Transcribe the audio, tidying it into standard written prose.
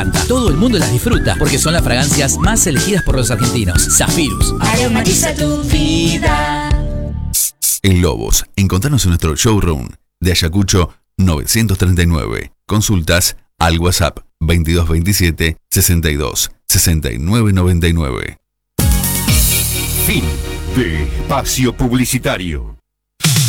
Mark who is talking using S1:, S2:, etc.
S1: Todo el mundo las disfruta porque son las fragancias más elegidas por los argentinos. Zafirus.
S2: Aromatiza tu vida.
S3: En Lobos, encontrarnos en nuestro showroom de Ayacucho 939. Consultas al WhatsApp 2227 62 69 99.
S4: Fin de espacio publicitario.